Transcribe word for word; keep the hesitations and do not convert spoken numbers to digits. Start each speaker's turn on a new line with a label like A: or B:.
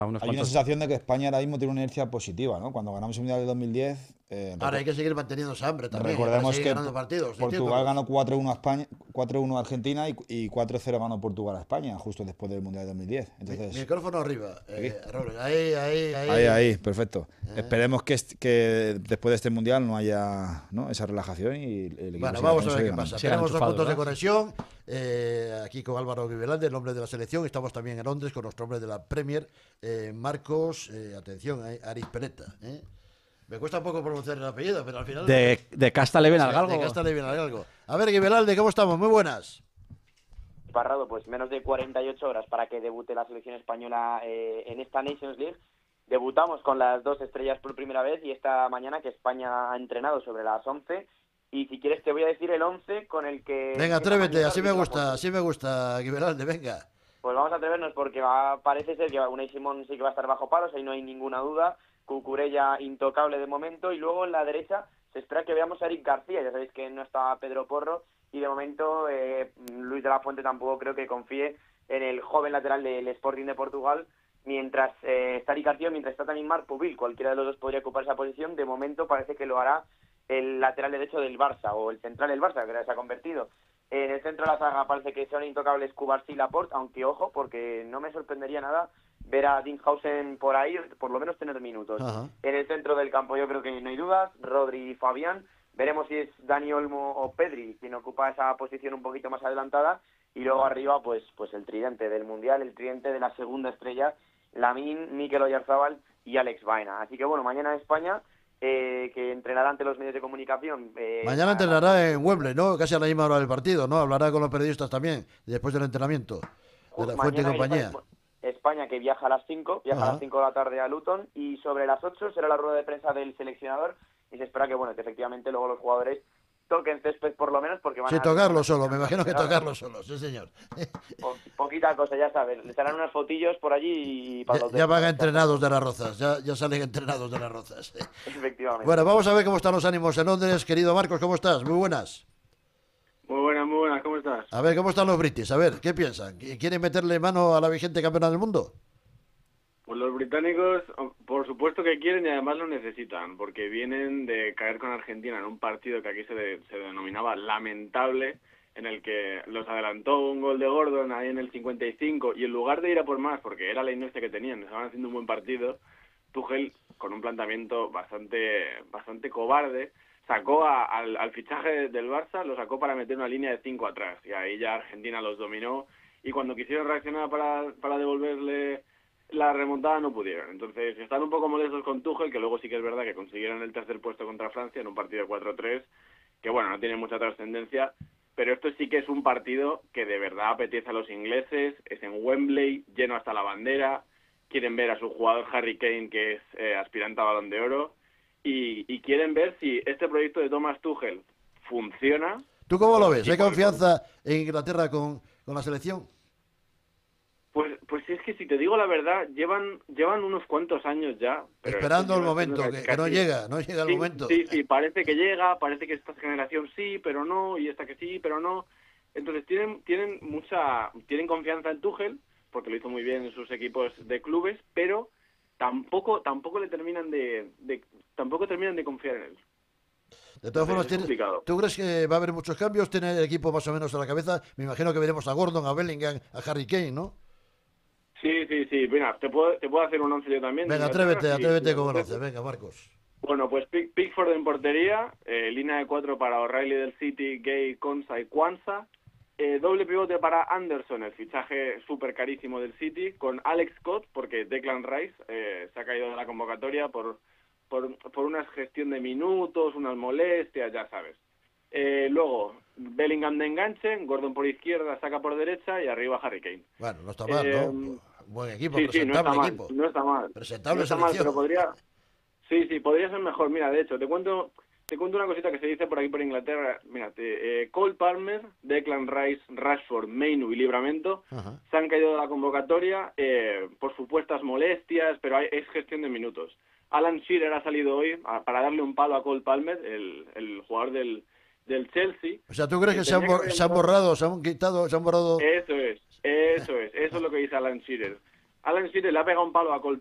A: a unos
B: Hay una
A: cuantos.
B: sensación de que España ahora mismo tiene una inercia positiva, ¿no? Cuando ganamos el Mundial de dos mil diez, eh,
C: Ahora hay que seguir manteniendo esa hambre también, ¿eh? Para
B: recordemos
C: seguir
B: que
C: ganando partidos, y
B: Portugal
C: títulos.
B: ganó cuatro uno a España, cuatro uno a Argentina y, y cuatro cero ganó Portugal a España justo después del Mundial de dos mil diez.
C: Mi-
B: Entonces,
C: micrófono arriba,
B: aquí.
C: eh, Raúl. Ahí, ahí, ahí.
B: Ahí, ahí, perfecto.
C: Eh.
B: Esperemos que, est- que después de este Mundial no haya, ¿no?, esa relajación y el equipo
C: Bueno,
B: siga
C: vamos a
B: con
C: ver
B: eso y
C: qué
B: ganando.
C: pasa.
A: Sigan
C: Tenemos dos
A: enchufados,
C: puntos de
A: ¿verdad?
C: conexión. eh, aquí con Álvaro Guivelalde, el nombre de la selección. Estamos también en Londres con nuestro hombre de la Premier, eh, Marcos, eh, atención, eh, Arizpeleta. ¿eh? Me cuesta un poco pronunciar el apellido, pero al final...
A: De, de casta le ven al
C: de
A: galgo.
C: Casta le viene algo. A ver, Guivelalde, ¿cómo estamos? Muy buenas.
D: Parrado, pues menos de cuarenta y ocho horas para que debute la selección española eh, en esta Nations League. Debutamos con las dos estrellas por primera vez y esta mañana que España ha entrenado sobre las once. Y si quieres te voy a decir el once con el que...
C: Venga,
D: empieza
C: atrévete,
D: Manuel
C: así me
D: Carlos
C: gusta,
D: Laporte.
C: así me gusta, Guivelalde, venga.
D: Pues vamos a atrevernos porque va, parece ser que Unai Simón sí que va a estar bajo palos, ahí no hay ninguna duda. Cucurella intocable de momento y luego en la derecha se espera que veamos a Eric García, ya sabéis que no está Pedro Porro y de momento eh, Luis de la Fuente tampoco creo que confíe en el joven lateral del Sporting de Portugal, mientras eh, está Eric García, mientras está también Marc Pubil, cualquiera de los dos podría ocupar esa posición, de momento parece que lo hará el lateral derecho del Barça o el central del Barça, que ahora se ha convertido. En el centro de la saga parece que son intocables Cubarsí y Laporte, aunque ojo, porque no me sorprendería nada ver a Dinghausen por ahí, por lo menos tener minutos.
C: Ajá.
D: En el centro del campo yo creo que no hay dudas, Rodri y Fabián. Veremos si es Dani Olmo o Pedri quien ocupa esa posición un poquito más adelantada. Y luego arriba, pues pues el tridente del Mundial, el tridente de la segunda estrella, Lamine, Mikel Oyarzabal y Alex Baena. Así que bueno, mañana España, eh, que entrenará ante los medios de comunicación. Eh,
C: Mañana
D: a-
C: entrenará en Wembley, ¿no? Casi a la misma hora del partido, ¿no? Hablará con los periodistas también, después del entrenamiento, de la Fuente y
D: Mañana
C: compañía.
D: España, España que viaja a las cinco, viaja
C: Ajá.
D: a las cinco de la tarde a Luton y sobre las ocho será la rueda de prensa del seleccionador y se espera que bueno que efectivamente luego los jugadores toquen césped por lo menos porque van
C: Sí,
D: a...
C: tocarlo solo, me imagino que tocarlo solo, sí señor.
D: Po- poquita cosa, ya sabes, les harán unas fotillos por allí y para
C: Ya,
D: los
C: ya van
D: demás.
C: entrenados de las rozas, ya, ya salen entrenados de las rozas.
D: Efectivamente.
C: Bueno, vamos a ver cómo están los ánimos en Londres. Querido Marcos, ¿cómo estás? Muy buenas.
E: Muy buenas, muy buenas, ¿cómo estás?
C: A ver, ¿cómo están los british? A ver, ¿qué piensan? ¿Qu- ¿Quieren meterle mano a la vigente campeona del mundo?
E: Pues los británicos, por supuesto que quieren y además lo necesitan, porque vienen de caer con Argentina en un partido que aquí se, de- se denominaba lamentable, en el que los adelantó un gol de Gordon ahí en el cincuenta y cinco, y en lugar de ir a por más, porque era la inercia que tenían, estaban haciendo un buen partido, Tuchel, con un planteamiento bastante bastante cobarde, sacó a- al, al fichaje del Barça, lo sacó para meter una línea de cinco atrás, y ahí ya Argentina los dominó, y cuando quisieron reaccionar para, para devolverle la remontada no pudieron. Entonces están un poco molestos con Tuchel, que luego sí que es verdad que consiguieron el tercer puesto contra Francia en un partido de cuatro tres, que bueno, no tiene mucha trascendencia, pero esto sí que es un partido que de verdad apetece a los ingleses, es en Wembley, lleno hasta la bandera, quieren ver a su jugador Harry Kane, que es eh, aspirante a Balón de Oro, y, y quieren ver si este proyecto de Thomas Tuchel funciona.
C: ¿Tú cómo lo ves?
E: Sí,
C: ¿Hay
E: por-
C: confianza en Inglaterra con, con la selección?
E: Pues, pues es que si te digo la verdad, llevan llevan unos cuantos años ya. pero
C: Esperando el
E: llevan
C: momento,
E: siendo
C: que, que
E: casi-
C: no llega, no llega el
E: sí,
C: momento.
E: Sí, sí, parece que llega, parece que esta generación sí, pero no, y esta que sí, pero no. Entonces tienen tienen mucha tienen confianza en Tuchel, porque lo hizo muy bien en sus equipos de clubes, pero tampoco tampoco le terminan de, de tampoco terminan de confiar en él.
C: De todas
E: es
C: formas, ¿tienes-
E: complicado.
C: ¿tú crees que va a haber muchos cambios? ¿Tiene el equipo más o menos a la cabeza? Me imagino que veremos a Gordon, a Bellingham, a Harry Kane, ¿no?
E: Sí, sí, sí. Mira, te puedo, te puedo hacer un once yo también.
C: Venga,
E: de Inglaterra,
C: atrévete,
E: si-
C: atrévete
E: si
C: con el
E: apetece.
C: once. Venga, Marcos.
E: Bueno, pues Pick- Pickford en portería, eh, línea de cuatro para O'Reilly del City, Gay, Konsa y Kwanzaa, eh, doble pivote para Anderson, el fichaje súper carísimo del City, con Alex Scott, porque Declan Rice eh, se ha caído de la convocatoria por, por, por una gestión de minutos, unas molestias, ya sabes. Eh, luego, Bellingham de enganche, Gordon por izquierda, saca por derecha y arriba Harry Kane.
C: Bueno, no está mal,
E: Eh,
C: ¿no? Buen equipo,
E: Sí, sí, no está
C: presentable
E: mal,
C: equipo.
E: no está mal.
C: Presentable
E: no está mal,
C: selección.
E: pero podría... Sí, sí, podría ser mejor. Mira, de hecho, te cuento te cuento una cosita que se dice por aquí por Inglaterra. Mira, te- eh, Cole Palmer, Declan Rice, Rashford, Mainu y Libramento
C: Ajá.
E: se han caído de la convocatoria eh, por supuestas molestias, pero hay- es gestión de minutos. Alan Shearer ha salido hoy a- para darle un palo a Cole Palmer, el, el jugador del, del Chelsea.
C: O sea, ¿tú crees que se han,
E: Tenía
C: bor-
E: haber
C: se han
E: entrado-
C: borrado, se han quitado, se han borrado?
E: Eso es, eso es, eso es lo que dice Alan Shearer. Alan Shearer le ha pegado un palo a Cole